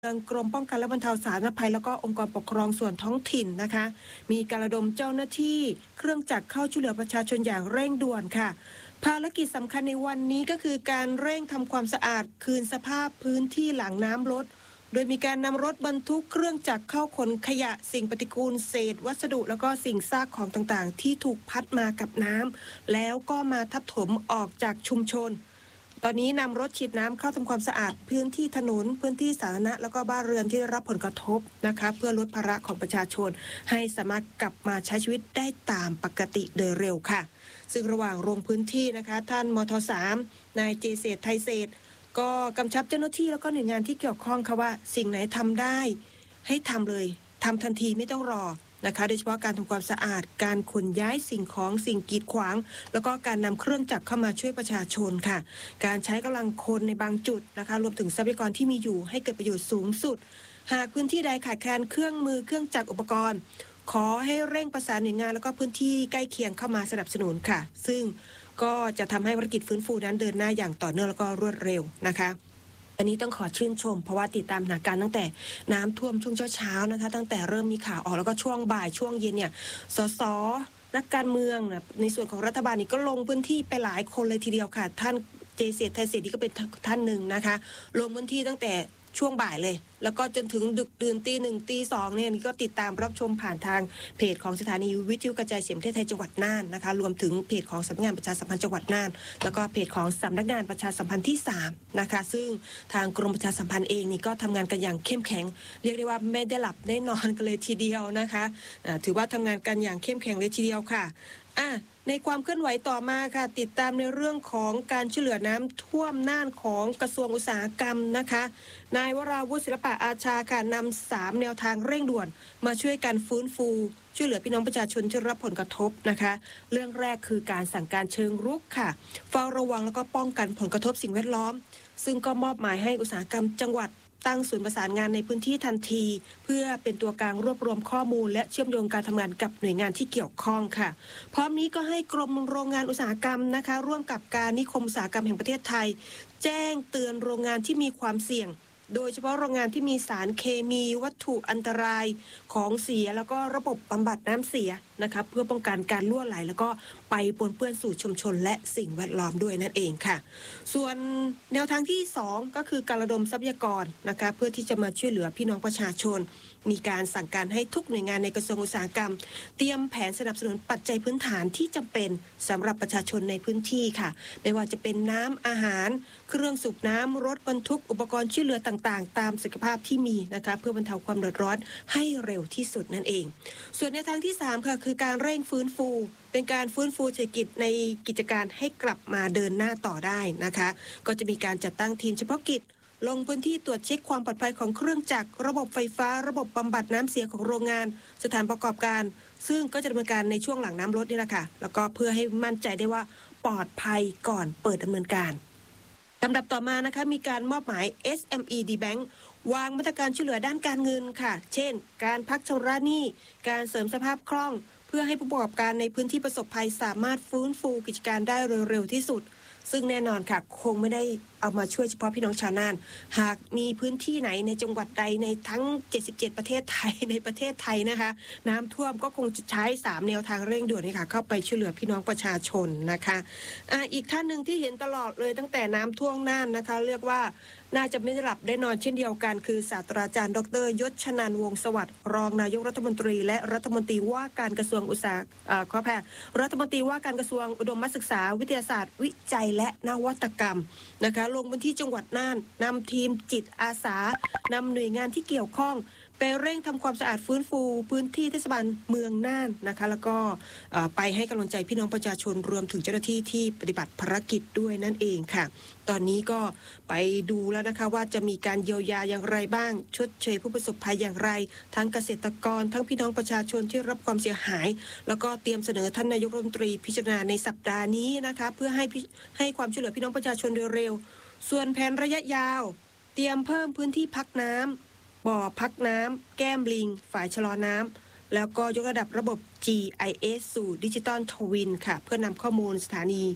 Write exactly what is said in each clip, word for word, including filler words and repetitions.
เมืองกรมป้องกันและบรรเทาสาธารณภัยแล้วก็องค์กรปกครองส่วนท้องถิ่นนะคะมีการระดมเจ้าหน้าที่เครื่องจักรเข้าช่วยเหลือประชาชนอย่างเร่งด่วนค่ะภารกิจสำคัญในวันนี้ก็คือการเร่งทำความสะอาดคืนสภาพพื้นที่หลังน้ำลดโดยมีการนำรถบรรทุกเครื่องจักรเข้าขนขยะสิ่งปฏิกูลเศษวัสดุแล้วก็สิ่งซากของต่างๆที่ถูกพัดมากับน้ำแล้วก็มาทับถมออกจากชุมชนตอนนี้นำรถฉีดน้ำเข้าทำความสะอาดพื้นที่ถนนพื้นที่สาธารณะแล้วก็บ้านเรือนที่ได้รับผลกระทบนะคะเพื่อลดภาระของประชาชนให้สามารถกลับมาใช้ชีวิตได้ตามปกติโดยเร็วค่ะซึ่งระหว่างลงพื้นที่นะคะท่านมทสามนายเจเศรษฐ์ไทยเศรษฐ์ก็กำชับเจ้าหน้าที่แล้วก็หน่วยงานที่เกี่ยวข้องค่ะว่าสิ่งไหนทำได้ให้ทำเลยทำทันทีไม่ต้องรอนะคะโดยเฉพาะการทำความสะอาดการขนย้ายสิ่งของสิ่งกีดขวางแล้วก็การนำเครื่องจักรเข้ามาช่วยประชาชนค่ะการใช้กำลังคนในบางจุดนะคะรวมถึงทรัพยากรที่มีอยู่ให้เกิดประโยชน์สูงสุดหากพื้นที่ใดขาดแคลนเครื่องมือเครื่องจักรอุปกรณ์ขอให้เร่งประสานหน่วยงานแล้วก็พื้นที่ใกล้เคียงเข้ามาสนับสนุนค่ะซึ่งก็จะทำให้ภารกิจฟื้นฟูนั้นเดินหน้าอย่างต่อเนื่องแล้วก็รวดเร็วนะคะอันนี้ต้องขอชื่นชมเพราะว่าติดตามสถานการณ์ตั้งแต่น้ำท่วมช่วงเช้าๆนะคะตั้งแต่เริ่มมีข่าวออกแล้วก็ช่วงบ่ายช่วงเย็นเนี่ยสสนักการเมืองนะในส่วนของรัฐบาลนี่ก็ลงพื้นที่ไปหลายคนเลยทีเดียวค่ะท่านเจเศรษฐ์ไทยเศรษฐ์นี่ก็เป็นท่านหนึ่งนะคะลงพื้นที่ตั้งแต่ช่วงบ่ายเลยแล้วก็จนถึงดึกดื่นตีหนึ่งตีสองเนี่ยนี่ก็ติดตามรับชมผ่านทางเพจของสถานีวิทยุกระจายเสียงประเทศไทยจังหวัดน่านนะคะรวมถึงเพจของสำนักงานประชาสัมพันธ์จังหวัดน่านแล้วก็เพจของสำนักงานประชาสัมพันธ์ที่สามนะคะซึ่งทางกรมประชาสัมพันธ์เองนี่ก็ทำงานกันอย่างเข้มแข็งเรียกได้ว่าไม่ได้หลับได้นอนกันเลยทีเดียวนะคะถือว่าทำงานกันอย่างเข้มแข็งเลยทีเดียวค่ะอ่ะในความเคลื่อนไหวต่อมาค่ะติดตามในเรื่องของการช่วยเหลือน้ำท่วมน่านของกระทรวงอุตสาหกรรมนะคะนายวราวุฒิศิลปะอาชาค่ะนำสามแนวทางเร่งด่วนมาช่วยกันฟื้นฟูช่วยเหลือพี่น้องประชาชนที่รับผลกระทบนะคะเรื่องแรกคือการสั่งการเชิงรุกค่ะเฝ้าระวังแล้วก็ป้องกันผลกระทบสิ่งแวดล้อมซึ่งก็มอบหมายให้อุตสาหกรรมจังหวัดตั้งศูนย์ประสานงานในพื้นที่ทันทีเพื่อเป็นตัวกลางรวบรวมข้อมูลและเชื่อมโยงการทำงานกับหน่วยงานที่เกี่ยวข้องค่ะพร้อมนี้ก็ให้กรมโรงงานอุตสาหกรรมนะคะร่วมกับการนิคมอุตสาหกรรมแห่งประเทศไทยแจ้งเตือนโรงงานที่มีความเสี่ยงโดยเฉพาะโรงงานที่มีสารเคมีวัตถุอันตรายของเสียแล้วก็ระบบบำบัดน้ำเสียนะคะเพื่อป้องกันการรั่วไหลแล้วก็ไปปนเปื้อนสู่ชุมชนและสิ่งแวดล้อมด้วยนั่นเองค่ะส่วนแนวทางที่สองก็คือการระดมทรัพยากรนะคะเพื่อที่จะมาช่วยเหลือพี่น้องประชาชนมีการสั่งการให้ทุกหน่วยงานในกระทรวงอุตสาหกรรมเตรียมแผนสนับสนุนปัจจัยพื้นฐานที่จำเป็นสำหรับประชาชนในพื้นที่ค่ะไม่ว่าจะเป็นน้ำอาหารเครื่องสูบน้ำรถบรรทุกอุปกรณ์ช่วยเหลือต่างๆตามศักยภาพที่มีนะคะเพื่อบรรเทาความเดือดร้อนให้เร็วที่สุดนั่นเองส่วนในทางที่สามค่ะคือการเร่งฟื้นฟูเป็นการฟื้นฟูเศรษฐกิจในกิจการให้กลับมาเดินหน้าต่อได้นะคะก็จะมีการจัดตั้งทีมเฉพาะกิจลงพื้นที่ตรวจเช็คความปลอดภัยของเครื่องจักรระบบไฟฟ้าระบบบำบัดน้ำเสียของโรงงานสถานประกอบการซึ่งก็จะดำเนินการในช่วงหลังน้ำลดนี่แหละค่ะแล้วก็เพื่อให้มั่นใจได้ว่าปลอดภัยก่อนเปิดดำเนินการลำดับต่อมานะคะมีการมอบหมาย เอส เอ็ม อี ดี Bank วางมาตรการช่วยเหลือด้านการเงินค่ะเช่นการพักชำระหนี้การเสริมสภาพคล่องเพื่อให้ผู้ประกอบการในพื้นที่ประสบภัยสามารถฟื้นฟูกิจการได้เร็วๆที่สุดซึ่งแน่นอนค่ะคงไม่ได้เอามาช่วยเฉพาะพี่น้องชาวน่านหากมีพื้นที่ไหนในจังหวัดใดในทั้งเจ็ดสิบเจ็ดประเทศไทยในประเทศไทยนะคะน้ำท่วมก็คงจะใช้สามแนวทางเร่งด่วนนี้ค่ะเข้าไปช่วยเหลือพี่น้องประชาชนนะคะอ่าอีกท่านหนึ่งที่เห็นตลอดเลยตั้งแต่น้ำท่วมน่านนะคะเรียกว่าน่าจะไม่ได้หลับได้นอนเช่นเดียวกันคือศาสตราจารย์ดรยศชนันท์วงศ์สวัสดิ์รองนายกรัฐมนตรีและรัฐมนตรีว่าการกระทรวงอุตสาหอ่าขอแพทย์รัฐมนตรีว่าการกระทรวงอุดมศึกษาวิทยาศาสตร์วิจัยและนวัตกรรมนะคะลงพื้นที่จังหวัดน่านนำทีมจิตอาสานำหน่วยงานที่เกี่ยวข้องไปเร่งทำความสะอาดฟื้นฟูพื้นที่เทศบาลเมืองน่านนะคะแล้วก็ไปให้กำลังใจพี่น้องประชาชนรวมถึงเจ้าหน้าที่ที่ปฏิบัติภารกิจด้วยนั่นเองค่ะตอนนี้ก็ไปดูแล้วนะคะว่าจะมีการเยียวยาอย่างไรบ้างชดเชยผู้ประสบภัยอย่างไรทั้งเกษตรกรทั้งพี่น้องประชาชนที่รับความเสียหายแล้วก็เตรียมเสนอท่านนายกรัฐมนตรีพิจารณาในสัปดาห์นี้นะคะเพื่อให้ให้ความช่วยเหลือพี่น้องประชาชนโดยเร็วส่วนแผนระยะยาวเตรียมเพิ่มพื้นที่พักน้ำบ่อพักน้ำแก้มลิงฝายชะลอน้ำแล้วก็ยกระดับระบบ จี ไอ เอส สู่ดิจิตอลทวินค่ะเพื่อนำข้อมูลสถานี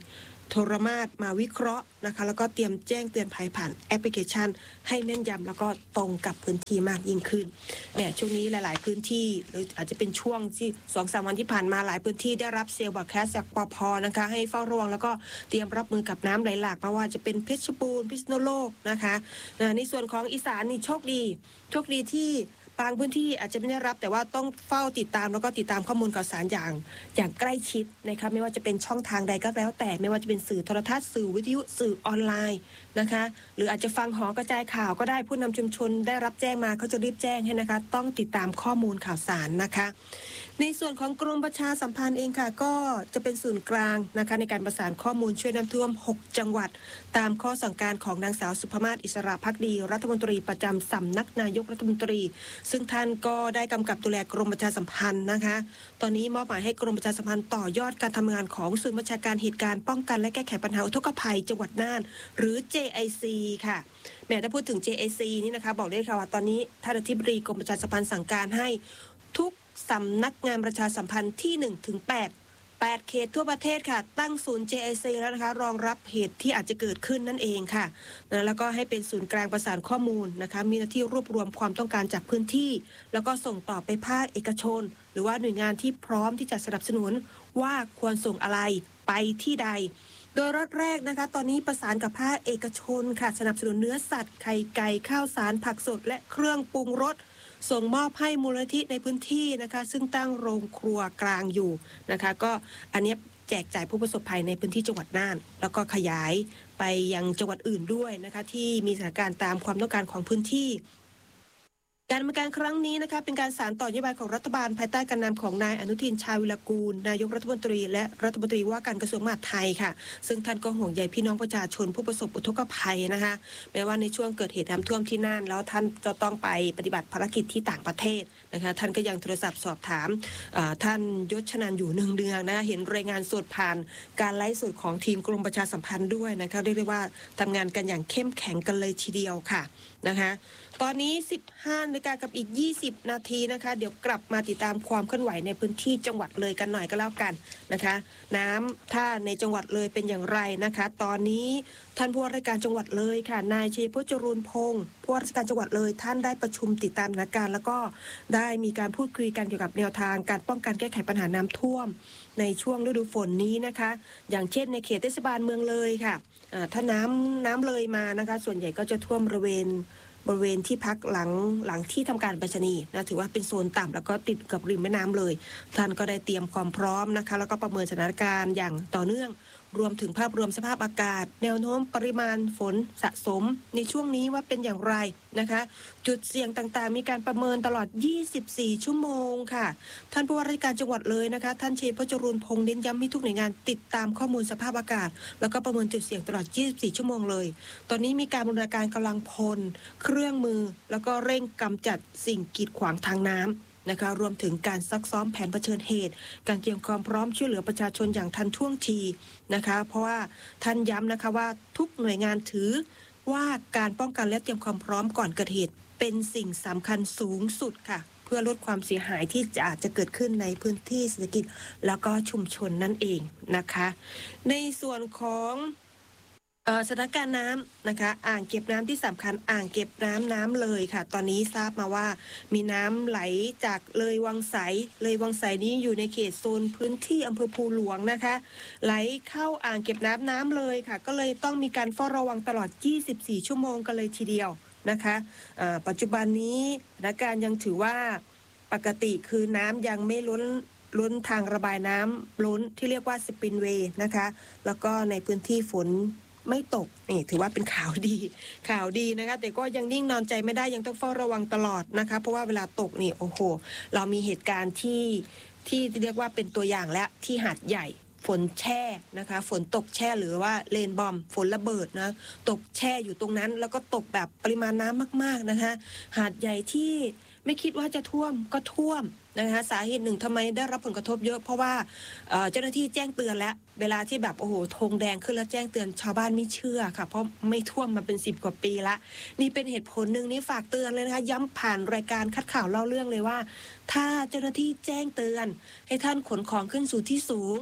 โทรมาศมาวิเคราะห์นะคะแล้วก็เตรียมแจ้งเตือนภัยผ่านแอปพลิเคชันให้แม่นยำแล้วก็ตรงกับพื้นที่มากยิ่งขึ้นเนี่ยช่วงนี้หลายๆพื้นที่หรืออาจจะเป็นช่วงที่ สองถึงสาม วันที่ผ่านมาหลายพื้นที่ได้รับเซลล์บอร์ดแคสต์จากปภนะคะให้เฝ้าระวังแล้วก็เตรียมรับมือกับน้ำไหลหลากไม่ว่าจะเป็นเพชรบูรณ์พิษณุโลกนะคะในส่วนของอีสานนี่โชคดีโชคดีที่บางพื้นที่อาจจะไม่ได้รับแต่ว่าต้องเฝ้าติดตามแล้วก็ติดตามข้อมูลข่าวสารอย่างอย่างใกล้ชิดนะคะไม่ว่าจะเป็นช่องทางใดก็แล้วแต่ไม่ว่าจะเป็นสื่อโทรทัศน์สื่อวิทยุสื่อออนไลน์นะคะหรืออาจจะฟังหอกระจายข่าวก็ได้ผู้นำชุมชนได้รับแจ้งมาเขาจะรีบแจ้งให้นะคะต้องติดตามข้อมูลข่าวสารนะคะในส่วนของกรมประชาสัมพันธ์เองค่ะก็จะเป็นศูนย์กลางนะคะในการประสานข้อมูลช่วยน้ำท่วมหกจังหวัดตามข้อสั่งการของนางสาวสุภมาศอิสระภักดีรัฐมนตรีประจำสำนักนายกรัฐมนตรีซึ่งท่านก็ได้กำกับดูแลกรมประชาสัมพันธ์นะคะตอนนี้มอบหมายให้กรมประชาสัมพันธ์ต่อยอดการทำงานของศูนย์บัญชาการเหตุการณ์ป้องกันและแก้ไขปัญหาอุทกภัยจังหวัดน่านหรือ เจ ไอ ซี ค่ะแม้ถ้าพูดถึง เจ ไอ ซี นี่นะคะบอกได้ค่ะว่าตอนนี้ท่านอธิบดีกรมประชาสัมพันธ์สั่งการให้ทุกสำนักงานประชาสัมพันธ์ที่ หนึ่งถึงแปด แปดเขตทั่วประเทศค่ะตั้งศูนย์ เจ ไอ ซี แล้วนะคะรองรับเหตุที่อาจจะเกิดขึ้นนั่นเองค่ะแล้วก็ให้เป็นศูนย์กลางประสานข้อมูลนะคะมีหน้าที่รวบรวมความต้องการจากพื้นที่แล้วก็ส่งต่อไปภาคเอกชนหรือว่าหน่วยงานที่พร้อมที่จะสนับสนุนว่าควรส่งอะไรไปที่ใดโดยรอบแรกนะคะตอนนี้ประสานกับภาคเอกชนค่ะสนับสนุนเนื้อสัตว์ไข่ไก่ข้าวสารผักสดและเครื่องปรุงรสส่งมอบให้มูลนิธิในพื้นที่นะคะซึ่งตั้งโรงครัวกลางอยู่นะคะก็อันนี้แจกจ่ายผู้ประสบภัยในพื้นที่จังหวัดน่านแล้วก็ขยายไปยังจังหวัดอื่นด้วยนะคะที่มีสถานการณ์ตามความต้องการของพื้นที่การดำเนินการครั้งนี้นะคะเป็นการสานต่อนโยบายของรัฐบาลภายใต้การนำของนายอนุทินชาญวิรากูลนายกรัฐมนตรีและรัฐมนตรีว่าการกระทรวงมหาดไทยค่ะซึ่งท่านก็ห่วงใยพี่น้องประชาชนผู้ประสบอุทกภัยนะคะแม้ว่าในช่วงเกิดเหตุน้ำท่วมที่น่านแล้วท่านจะต้องไปปฏิบัติภารกิจที่ต่างประเทศนะคะท่านก็ยังโทรศัพท์สอบถามท่านยศชนันอยู่เนืองๆนะเห็นรายงานสดผ่านการไลฟ์สดของทีมกรมประชาสัมพันธ์ด้วยนะคะเรียกได้ว่าทำงานกันอย่างเข้มแข็งกันเลยทีเดียวค่ะนะคะตอนนี้ สิบห้านาฬิกากับอีกยี่สิบนาทีนะคะเดี๋ยวกลับมาติดตามความเคลื่อนไหวในพื้นที่จังหวัดเลยกันหน่อยก็แล้วกันนะคะน้ำท่าในจังหวัดเลยเป็นอย่างไรนะคะตอนนี้ท่านผู้ว่าราชการจังหวัดเลยค่ะนายชัยพจน์จรูนพงศ์ผู้ว่าราชการจังหวัดเลยท่านได้ประชุมติดตามสถานการณ์แล้วก็ได้มีการพูดคุยกันเกี่ยวกับแนวทางการป้องกันแก้ไขปัญหาน้ำท่วมในช่วงฤดูฝนนี้นะคะอย่างเช่นในเขตเทศบาลเมืองเลยค่ะถ้าน้ำน้ำเลยมานะคะส่วนใหญ่ก็จะท่วมบริเวณบริเวณที่พักหลังหลังที่ทำการไปรษณีย์นะถือว่าเป็นโซนต่ำแล้วก็ติดกับริมแม่น้ำเลยท่านก็ได้เตรียมความพร้อมนะคะแล้วก็ประเมินสถานการณ์อย่างต่อเนื่องรวมถึงภาพรวมสภาพอากาศแนวโน้มปริมาณฝนสะสมในช่วงนี้ว่าเป็นอย่างไรนะคะจุดเสี่ยงต่างๆมีการประเมินตลอดยี่สิบสี่ชั่วโมงค่ะท่านผู้ว่าราชการจังหวัดเลยนะคะท่านชัยพจน์จรูนพงศ์เน้นย้ำให้ทุกหน่วยงานติดตามข้อมูลสภาพอากาศแล้วก็ประเมินจุดเสี่ยงตลอดยี่สิบสี่ชั่วโมงเลยตอนนี้มีการบูรณาการกำลังพลเครื่องมือแล้วก็เร่งกำจัดสิ่งกีดขวางทางน้ำนะคะรวมถึงการซักซ้อมแผนเผชิญเหตุการเตรียมความพร้อมช่วยเหลือประชาชนอย่างทันท่วงทีนะคะเพราะว่าท่านย้ำนะคะว่าทุกหน่วยงานถือว่าการป้องกันและเตรียมความพร้อมก่อนเกิดเหตุเป็นสิ่งสำคัญสูงสุดค่ะเพื่อลดความเสียหายที่อาจจะเกิดขึ้นในพื้นที่เศรษฐกิจแล้วก็ชุมชนนั่นเองนะคะในส่วนของสถานการณ์น้ำนะคะอ่างเก็บน้ำที่สำคัญอ่างเก็บน้ำน้ำเลยค่ะตอนนี้ทราบมาว่ามีน้ำไหลจากเลยวังไสเลยวังไสนี้อยู่ในเขตโซนพื้นที่อำเภอภูหลวงนะคะไหลเข้าอ่างเก็บน้ำน้ำเลยค่ะก็เลยต้องมีการเฝ้าระวังตลอดยี่สิบสี่ชั่วโมงกันเลยทีเดียวนะคะปัจจุบันนี้สถานการณ์ยังถือว่าปกติคือน้ำยังไม่ล้นล้นทางระบายน้ำล้นที่เรียกว่าสปินเวย์นะคะแล้วก็ในพื้นที่ฝนไม่ตกนี่ถือว่าเป็นข่าวดีข่าวดีนะคะแต่ก็ยังนิ่งนอนใจไม่ได้ยังต้องเฝ้าระวังตลอดนะคะเพราะว่าเวลาตกนี่โอ้โหเรามีเหตุการณ์ที่ที่เรียกว่าเป็นตัวอย่างและที่หาดใหญ่ฝนแช่นะคะฝนตกแช่หรือว่าเลนบอมฝนระเบิดนะตกแช่อยู่ตรงนั้นแล้วก็ตกแบบปริมาณน้ำมากๆนะคะหาดใหญ่ที่ไม่คิดว่าจะท่วมก็ท่วมนะคะสาเหตุหนึ่งทำไมได้รับผลกระทบเยอะเพราะว่าเจ้าหน้าที่แจ้งเตือนแล้วเวลาที่แบบโอ้โหธงแดงขึ้นแล้วแจ้งเตือนชาวบ้านไม่เชื่อค่ะเพราะไม่ท่วมมาเป็นสิบกว่าปีละนี่เป็นเหตุผลหนึ่งนี่ฝากเตือนเลยนะคะย้ำผ่านรายการคัดข่าวเล่าเรื่องเลยว่าถ้าเจ้าหน้าที่แจ้งเตือนให้ท่านขนของขึ้นสู่ที่สูงใ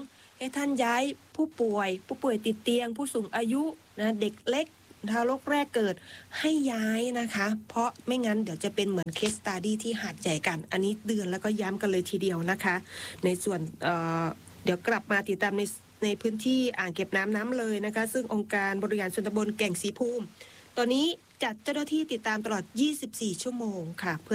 ให้ท่านย้ายผู้ป่วย ผู้ป่วยติดเตียง ผู้สูงอายุนะเด็กเล็กทารกแรกเกิดให้ย้ายนะคะ เพราะไม่งั้นเดี๋ยวจะเป็นเหมือนเคสสตัดดี้ที่หาดใหญ่กัน อันนี้เตือนแล้วก็ย้ำกันเลยทีเดียวนะคะ ในส่วนเอ่อเดี๋ยวกลับมาติดตามในในพื้นที่อ่างเก็บน้ำน้ำเลยนะคะ ซึ่งองค์การบริหารส่วนตำบลแก่งศรีภูมิ ตอนนี้จัดเจ้าหน้าที่ติดตามตลอด ยี่สิบสี่ ชั่วโมงค่ะ